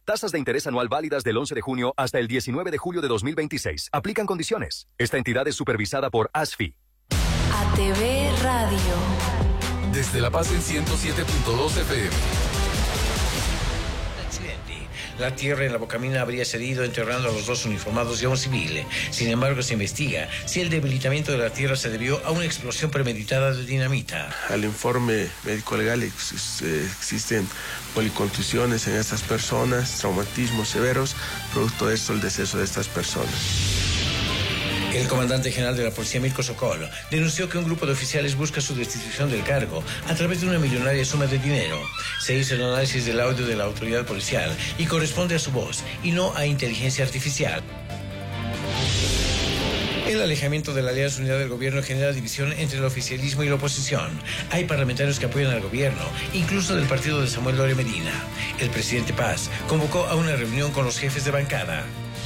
Tasas de interés anual válidas del 11 de junio hasta el 19 de julio de 2026. Aplican condiciones. Esta entidad es supervisada por ASFI. ATV Radio. Desde La Paz en 107.2 FM. La tierra en la Bocamina habría cedido enterrando a los dos uniformados y a un civil. Sin embargo, se investiga si el debilitamiento de la tierra se debió a una explosión premeditada de dinamita. Al informe médico-legal existen policontusiones en estas personas, traumatismos severos, producto de esto el deceso de estas personas. El comandante general de la policía, Mirko Sokol, denunció que un grupo de oficiales busca su destitución del cargo a través de una millonaria suma de dinero. Se hizo el análisis del audio de la autoridad policial y corresponde a su voz y no a inteligencia artificial. El alejamiento de la Alianza Unidad del Gobierno genera división entre el oficialismo y la oposición. Hay parlamentarios que apoyan al gobierno, incluso del partido de Samuel Doria Medina. El presidente Paz convocó a una reunión con los jefes de bancada.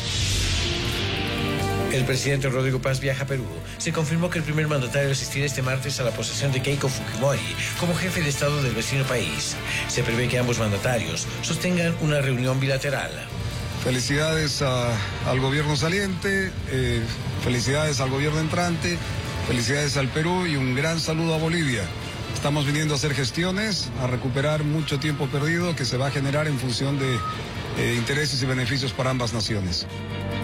El presidente Rodrigo Paz viaja a Perú. Se confirmó que el primer mandatario asistirá este martes a la posesión de Keiko Fujimori como jefe de Estado del vecino país. Se prevé que ambos mandatarios sostengan una reunión bilateral. Felicidades al gobierno saliente, felicidades al gobierno entrante, felicidades al Perú y un gran saludo a Bolivia. Estamos viniendo a hacer gestiones, a recuperar mucho tiempo perdido que se va a generar en función de intereses y beneficios para ambas naciones.